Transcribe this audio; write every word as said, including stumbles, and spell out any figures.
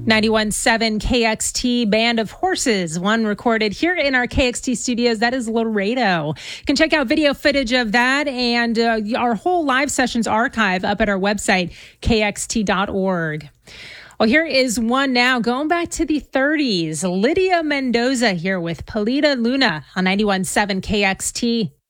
ninety-one point seven K X T, Band of Horses, one recorded here in our K X T studios. That is Laredo. You can check out video footage of that and uh, our whole live sessions archive up at our website, K X T dot org. Well, here is one now going back to the thirties. Lydia Mendoza here with Paleta Luna on ninety-one point seven K X T.